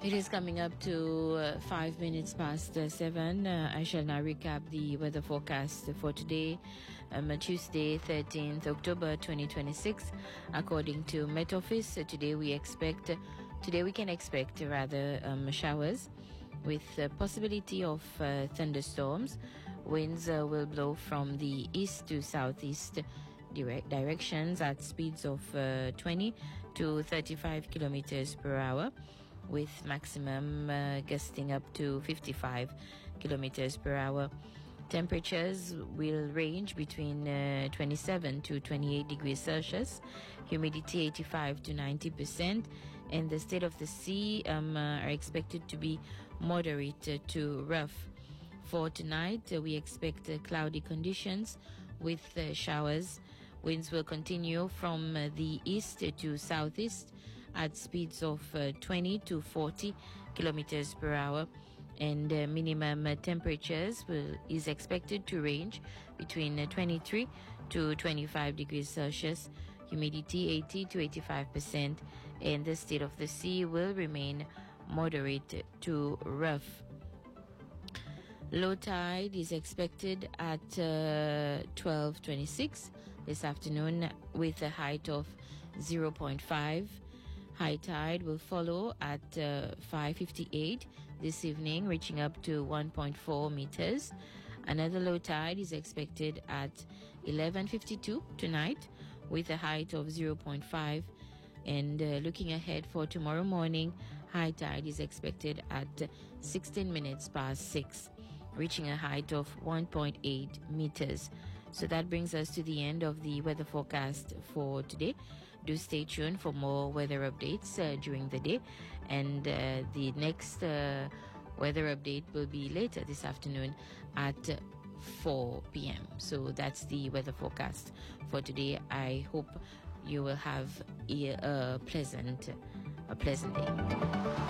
It is coming up to 5 minutes past 7. I shall now recap the weather forecast for today, Tuesday, 13th October 2026. According to Met Office, today we can expect showers with possibility of thunderstorms. Winds will blow from the east to southeast directions at speeds of 20 to 35 kilometers per hour, with maximum gusting up to 55 kilometers per hour. Temperatures will range between 27 to 28 degrees Celsius, humidity 85 to 90%, and the state of the sea are expected to be moderate to rough. For tonight, we expect cloudy conditions with showers. Winds will continue from the east to southeast at speeds of 20 to 40 kilometers per hour, and minimum temperatures is expected to range between 23 to 25 degrees Celsius, humidity 80 to 85%, and the state of the sea will remain moderate to rough. Low tide is expected at 12:26 this afternoon with a height of 0.5. High tide will follow at 5:58 this evening, reaching up to 1.4 meters. Another low tide is expected at 11:52 tonight with a height of 0.5. And looking ahead for tomorrow morning, high tide is expected at 16 minutes past 6, reaching a height of 1.8 meters. So that brings us to the end of the weather forecast for today. Do stay tuned for more weather updates during the day, and the next weather update will be later this afternoon at 4 p.m. So that's the weather forecast for today. I hope you will have a pleasant day.